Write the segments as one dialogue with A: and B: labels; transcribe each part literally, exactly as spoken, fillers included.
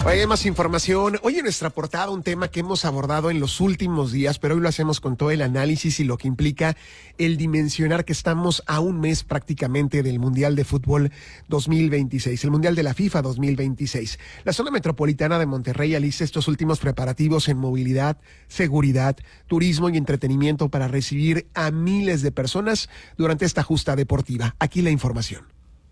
A: Hoy hay más información. Hoy en nuestra portada un tema que hemos abordado en los últimos días, pero hoy lo hacemos con todo el análisis y lo que implica el dimensionar que estamos a un mes prácticamente del Mundial de Fútbol dos mil veintiséis, el Mundial de la FIFA dos mil veintiséis. La zona metropolitana de Monterrey alista estos últimos preparativos en movilidad, seguridad, turismo y entretenimiento para recibir a miles de personas durante esta justa deportiva. Aquí la información.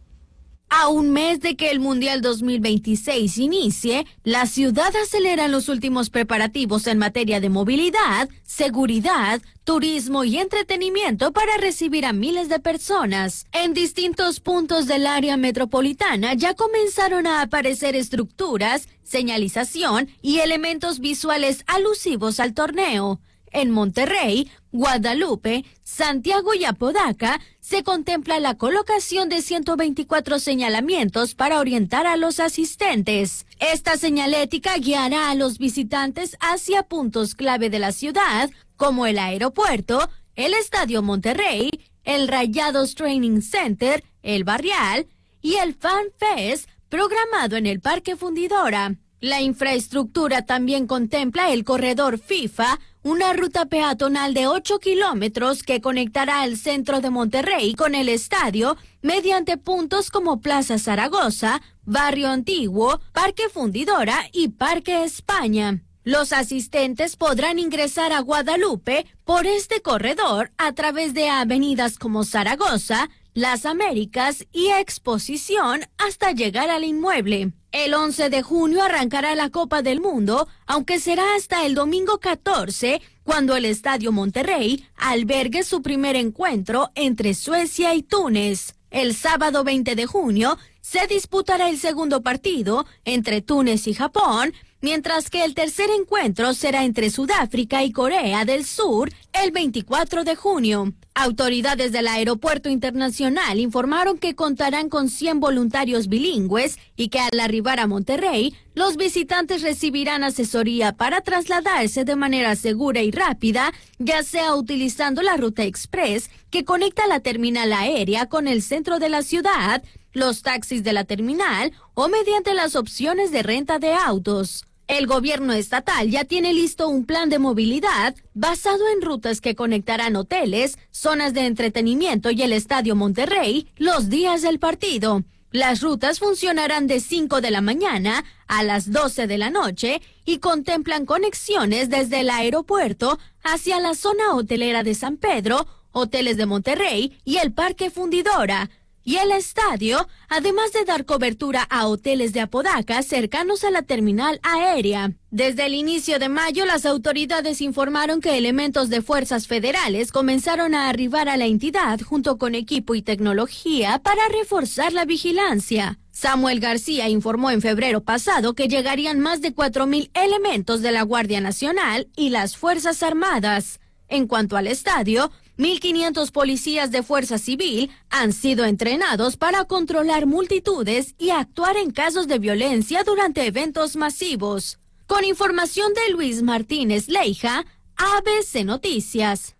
B: A un mes de que el Mundial dos mil veintiséis inicie, la ciudad acelera los últimos preparativos en materia de movilidad, seguridad, turismo y entretenimiento para recibir a miles de personas. En distintos puntos del área metropolitana ya comenzaron a aparecer estructuras, señalización y elementos visuales alusivos al torneo. En Monterrey, Guadalupe, Santiago y Apodaca se contempla la colocación de ciento veinticuatro señalamientos para orientar a los asistentes. Esta señalética guiará a los visitantes hacia puntos clave de la ciudad, como el aeropuerto, el Estadio Monterrey, el Rayados Training Center, el Barrial y el Fan Fest programado en el Parque Fundidora. La infraestructura también contempla el corredor FIFA, una ruta peatonal de ocho kilómetros que conectará el centro de Monterrey con el estadio mediante puntos como Plaza Zaragoza, Barrio Antiguo, Parque Fundidora y Parque España. Los asistentes podrán ingresar a Guadalupe por este corredor a través de avenidas como Zaragoza, Las Américas y Exposición hasta llegar al inmueble. El once de junio arrancará la Copa del Mundo, aunque será hasta el domingo catorce, cuando el Estadio Monterrey albergue su primer encuentro entre Suecia y Túnez. El sábado veinte de junio se disputará el segundo partido entre Túnez y Japón, mientras que el tercer encuentro será entre Sudáfrica y Corea del Sur el veinticuatro de junio. Autoridades del Aeropuerto Internacional informaron que contarán con cien voluntarios bilingües y que al arribar a Monterrey, los visitantes recibirán asesoría para trasladarse de manera segura y rápida, ya sea utilizando la ruta express que conecta la terminal aérea con el centro de la ciudad, los taxis de la terminal o mediante las opciones de renta de autos. El gobierno estatal ya tiene listo un plan de movilidad basado en rutas que conectarán hoteles, zonas de entretenimiento y el Estadio Monterrey los días del partido. Las rutas funcionarán de cinco de la mañana a las doce de la noche y contemplan conexiones desde el aeropuerto hacia la zona hotelera de San Pedro, hoteles de Monterrey y el Parque Fundidora. Y el estadio, además de dar cobertura a hoteles de Apodaca cercanos a la terminal aérea. Desde el inicio de mayo, las autoridades informaron que elementos de fuerzas federales comenzaron a arribar a la entidad junto con equipo y tecnología para reforzar la vigilancia. Samuel García informó en febrero pasado que llegarían más de cuatro mil elementos de la Guardia Nacional y las Fuerzas Armadas. En cuanto al estadio, mil quinientos policías de Fuerza Civil han sido entrenados para controlar multitudes y actuar en casos de violencia durante eventos masivos. Con información de Luis Martínez Leija, A B C Noticias.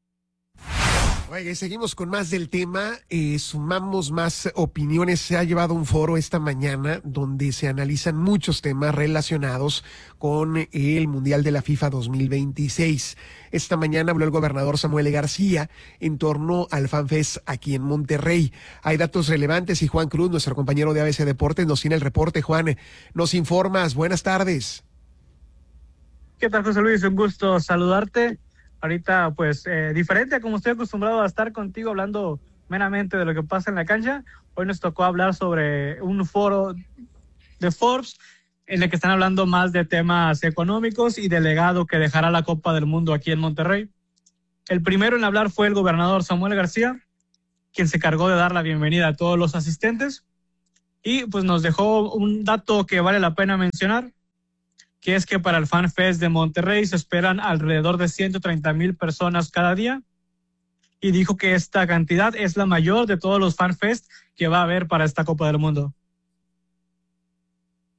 A: Oiga, seguimos con más del tema, eh, sumamos más opiniones. Se ha llevado un foro esta mañana donde se analizan muchos temas relacionados con el Mundial de la FIFA dos mil veintiséis. Esta mañana habló el gobernador Samuel García en torno al FanFest aquí en Monterrey. Hay datos relevantes y Juan Cruz, nuestro compañero de A B C Deportes, nos tiene el reporte. Juan, nos informas. Buenas tardes.
C: ¿Qué tal, José Luis? Un gusto saludarte. Ahorita, pues, eh, diferente a como estoy acostumbrado a estar contigo hablando meramente de lo que pasa en la cancha. Hoy nos tocó hablar sobre un foro de Forbes en el que están hablando más de temas económicos y del legado que dejará la Copa del Mundo aquí en Monterrey. El primero en hablar fue el gobernador Samuel García, quien se encargó de dar la bienvenida a todos los asistentes y pues nos dejó un dato que vale la pena mencionar, que es que para el Fan Fest de Monterrey se esperan alrededor de ciento treinta mil personas cada día, y dijo que esta cantidad es la mayor de todos los Fan Fest que va a haber para esta Copa del Mundo.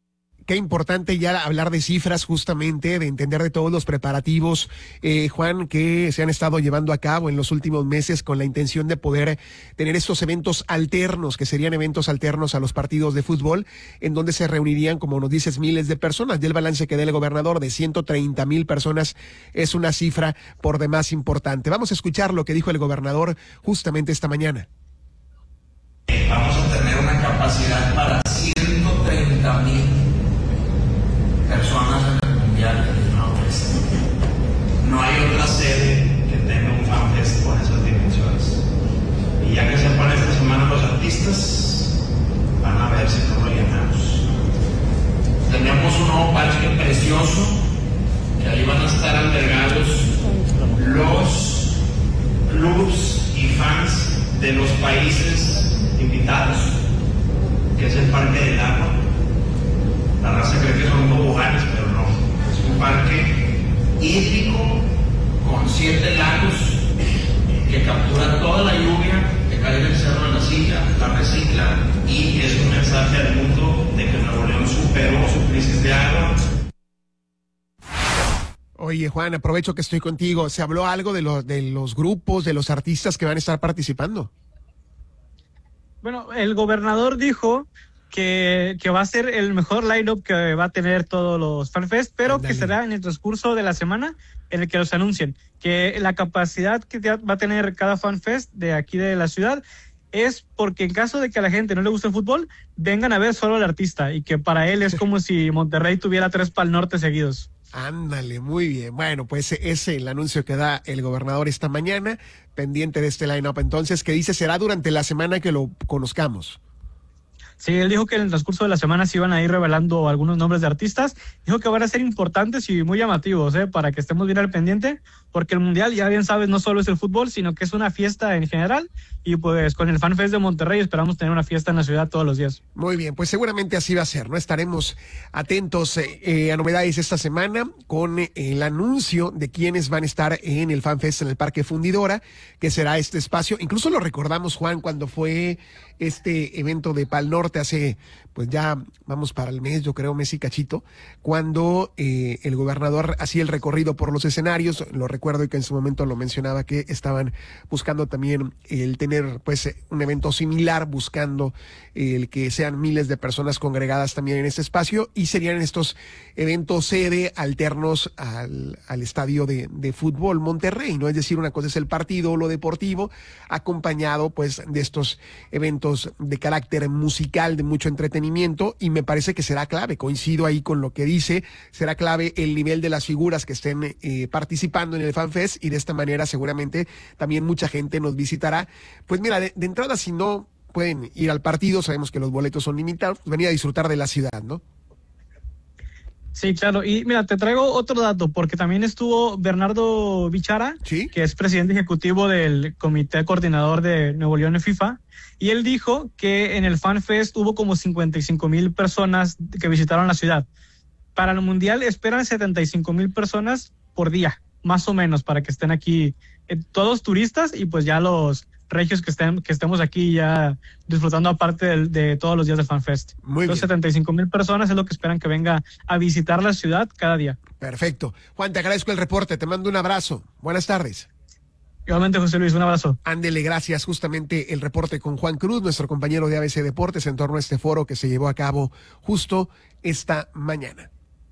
A: Qué importante ya hablar de cifras, justamente, de entender de todos los preparativos, eh, Juan, que se han estado llevando a cabo en los últimos meses con la intención de poder tener estos eventos alternos, que serían eventos alternos a los partidos de fútbol, en donde se reunirían, como nos dices, miles de personas. Y el balance que da el gobernador de ciento treinta mil personas es una cifra por demás importante. Vamos a escuchar lo que dijo el gobernador justamente esta mañana.
D: Vamos a tener una capacidad para ciento treinta mil personas en el Mundial del FanFest. No hay otra sede que tenga un FanFest con esas dimensiones. Y ya que sepan esta semana los artistas, van a ver si no lo llenamos. Tenemos un nuevo parque precioso, que ahí van a estar albergados los clubs y fans de los países invitados, que es el Parque del Agua. La raza cree que son toboganes, pero no. Es un parque hídrico con siete lagos que captura toda la lluvia que cae en el Cerro de la Silla, la recicla, y es un mensaje al mundo de que Nuevo León superó su crisis de agua.
A: Oye, Juan, aprovecho que estoy contigo. ¿Se habló algo de los, de los grupos, de los artistas que van a estar participando?
C: Bueno, el gobernador dijo que, que va a ser el mejor line-up que va a tener todos los FanFest, pero Andale. que será en el transcurso de la semana en el que los anuncien. Que la capacidad que va a tener cada FanFest de aquí de la ciudad es porque en caso de que a la gente no le guste el fútbol, vengan a ver solo al artista, y que para él es como si Monterrey tuviera tres Pal Norte seguidos.
A: Ándale, muy bien. Bueno, pues ese es el anuncio que da el gobernador esta mañana, pendiente de este line-up. Entonces, ¿qué dice? Será durante la semana que lo conozcamos.
C: Sí, él dijo que en el transcurso de la semana se iban a ir revelando algunos nombres de artistas. Dijo que van a ser importantes y muy llamativos, ¿eh? Para que estemos bien al pendiente, porque el Mundial, ya bien sabes, no solo es el fútbol, sino que es una fiesta en general. Y pues con el FanFest de Monterrey esperamos tener una fiesta en la ciudad todos los días.
A: Muy bien, pues seguramente así va a ser, ¿no? Estaremos atentos eh, a novedades esta semana con eh, el anuncio de quiénes van a estar en el FanFest en el Parque Fundidora, que será este espacio. Incluso lo recordamos, Juan, cuando fue este evento de Pal Norte hace, pues ya vamos para el mes, yo creo, mes y cachito, cuando eh, el gobernador hacía el recorrido por los escenarios. Lo recuerdo y que en su momento lo mencionaba, que estaban buscando también el tener pues un evento similar, buscando el que sean miles de personas congregadas también en este espacio, y serían estos eventos sede alternos al, al estadio de, de fútbol Monterrey, ¿no? Es decir, una cosa es el partido o lo deportivo, acompañado pues de estos eventos de carácter musical, de mucho entretenimiento, y me parece que será clave, coincido ahí con lo que dice, será clave el nivel de las figuras que estén eh, participando en el FanFest, y de esta manera seguramente también mucha gente nos visitará. Pues mira, de, de entrada, si no pueden ir al partido, sabemos que los boletos son limitados, pues venir a disfrutar de la ciudad, ¿no?
C: Sí, claro. Y mira, te traigo otro dato, porque también estuvo Bernardo Bichara,
A: ¿sí?,
C: que es presidente ejecutivo del Comité Coordinador de Nuevo León en FIFA, y él dijo que en el FanFest hubo como cincuenta y cinco mil personas que visitaron la ciudad. Para el Mundial esperan setenta y cinco mil personas por día, más o menos, para que estén aquí eh, todos turistas, y pues ya los regios que estén que estemos aquí ya disfrutando aparte de, de todos los días del FanFest.
A: Muy
C: Los
A: bien.
C: setenta y cinco mil personas es lo que esperan que venga a visitar la ciudad cada día.
A: Perfecto. Juan, te agradezco el reporte, te mando un abrazo. Buenas tardes.
C: Igualmente, José Luis, un abrazo.
A: Ándele, gracias. Justamente el reporte con Juan Cruz, nuestro compañero de A B C Deportes, en torno a este foro que se llevó a cabo justo esta mañana.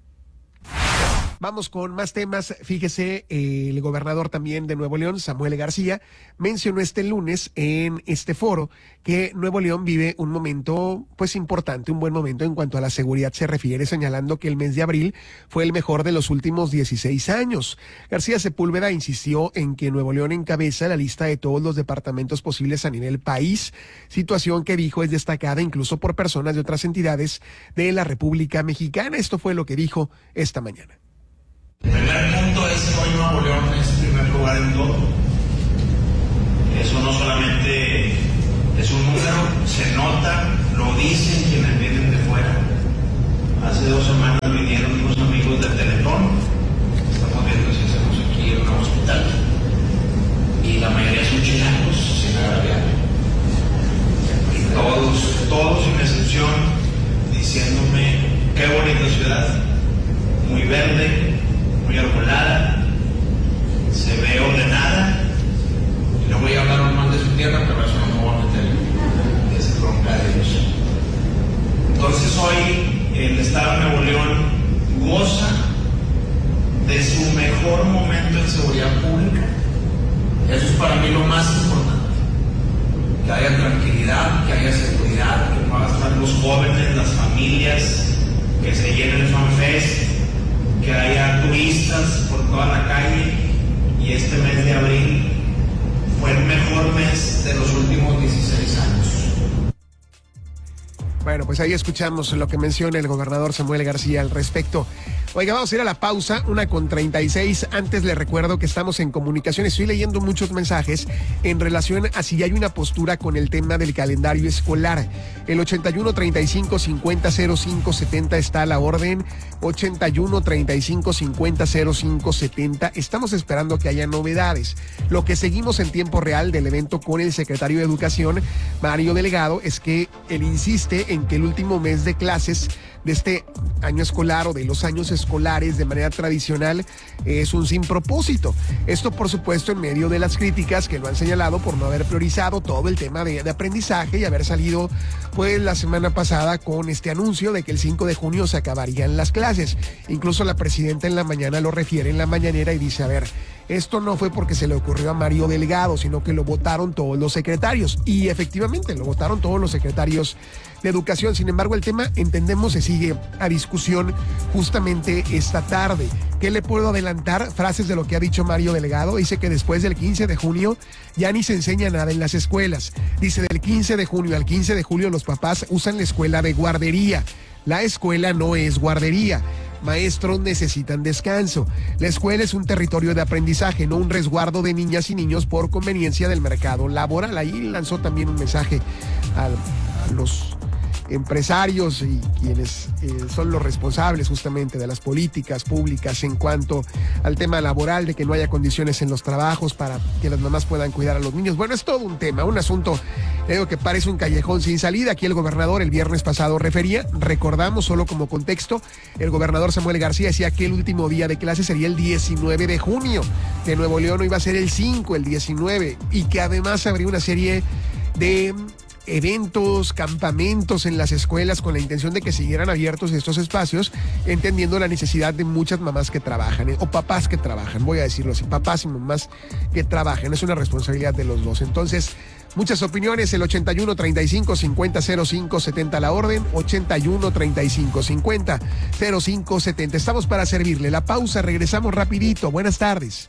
A: Vamos con más temas. Fíjese, eh, el gobernador también de Nuevo León, Samuel García, mencionó este lunes en este foro que Nuevo León vive un momento pues importante, un buen momento en cuanto a la seguridad se refiere, señalando que el mes de abril fue el mejor de los últimos dieciséis años. García Sepúlveda insistió en que Nuevo León encabeza la lista de todos los departamentos posibles a nivel país, situación que dijo es destacada incluso por personas de otras entidades de la República Mexicana. Esto fue lo que dijo esta mañana.
D: El primer punto es que hoy Nuevo León es primer lugar en todo. Eso no solamente es un número, se nota, lo dicen quienes vienen de fuera. Hace dos semanas vinieron unos amigos de Teletón, estamos viendo si hacemos aquí en un hospital, y la mayoría son chilangos, sin agraviar. Y todos, todos sin excepción, diciéndome qué bonito de la ciudad, muy verde, muy arbolada, se ve ordenada. Y no voy a hablar mal de su tierra, pero eso no me voy a meter, es bronca de ellos. Entonces hoy el Estado de Nuevo León goza de su mejor momento en seguridad pública. Eso es para mí lo más importante. Que haya tranquilidad, que haya seguridad, que puedan estar los jóvenes, las familias, que se llenen el FanFest, que haya turistas por toda la calle. Y este mes de abril fue el mejor mes de los últimos dieciséis años.
A: Bueno, pues ahí escuchamos lo que menciona el gobernador Samuel García al respecto. Oiga, vamos a ir a la pausa, una con treinta y seis. Antes le recuerdo que estamos en comunicación. Estoy leyendo muchos mensajes en relación a si hay una postura con el tema del calendario escolar. El ochenta y uno, treinta y cinco, cincuenta, cero cinco, setenta está a la orden. ochenta y uno, treinta y cinco, cincuenta, cero cinco, setenta. Estamos esperando que haya novedades. Lo que seguimos en tiempo real del evento con el secretario de Educación, Mario Delgado, es que él insiste en que el último mes de clases de este año escolar o de los años escolares de manera tradicional es un sin propósito. Esto, por supuesto, en medio de las críticas que lo han señalado por no haber priorizado todo el tema de, de aprendizaje y haber salido pues la semana pasada con este anuncio de que el cinco de junio se acabarían las clases. Incluso la presidenta en la mañana lo refiere en la mañanera y dice, a ver, esto no fue porque se le ocurrió a Mario Delgado, sino que lo votaron todos los secretarios. Y efectivamente, lo votaron todos los secretarios de Educación. Sin embargo, el tema, entendemos, se sigue a discusión justamente esta tarde. ¿Qué le puedo adelantar? Frases de lo que ha dicho Mario Delgado. Dice que después del quince de junio ya ni se enseña nada en las escuelas. Dice, del quince de junio al quince de julio los papás usan la escuela de guardería. La escuela no es guardería. Maestros necesitan descanso. La escuela es un territorio de aprendizaje, no un resguardo de niñas y niños por conveniencia del mercado laboral. Ahí lanzó también un mensaje a, a los empresarios y quienes eh, son los responsables justamente de las políticas públicas en cuanto al tema laboral, de que no haya condiciones en los trabajos para que las mamás puedan cuidar a los niños. Bueno, es todo un tema, un asunto, creo que parece un callejón sin salida. Aquí el gobernador el viernes pasado refería, recordamos solo como contexto, el gobernador Samuel García decía que el último día de clase sería el diecinueve de junio, que Nuevo León iba a ser el cinco, el diecinueve, y que además habría una serie de eventos, campamentos en las escuelas con la intención de que siguieran abiertos estos espacios, entendiendo la necesidad de muchas mamás que trabajan, eh, o papás que trabajan, voy a decirlo así, papás y mamás que trabajan, es una responsabilidad de los dos. Entonces, muchas opiniones, el ochenta y uno, treinta y cinco, cincuenta, cero cinco, setenta la orden, ochenta y uno, treinta y cinco, cincuenta, cero cinco, setenta. Estamos para servirle. La pausa, regresamos rapidito. Buenas tardes.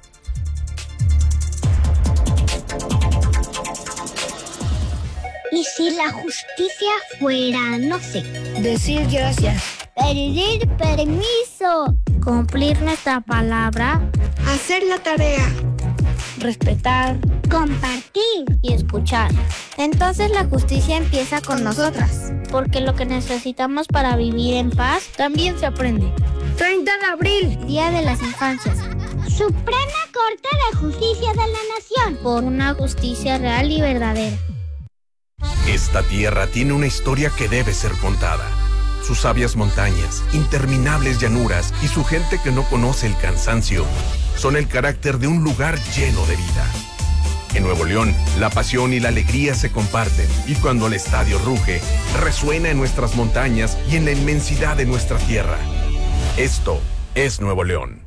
E: ¿Y si la justicia fuera, no sé,
F: decir gracias,
E: pedir permiso,
F: cumplir nuestra palabra,
G: hacer la tarea,
F: respetar,
E: compartir
F: y escuchar? Entonces la justicia empieza con nosotras, porque lo que necesitamos para vivir en paz también se aprende.
G: treinta de abril,
F: Día de las Infancias.
E: Suprema Corte de Justicia de la Nación.
F: Por una justicia real y verdadera.
H: Esta tierra tiene una historia que debe ser contada. Sus sabias montañas, interminables llanuras y su gente que no conoce el cansancio son el carácter de un lugar lleno de vida. En Nuevo León, la pasión y la alegría se comparten, y cuando el estadio ruge, resuena en nuestras montañas y en la inmensidad de nuestra tierra. Esto es Nuevo León.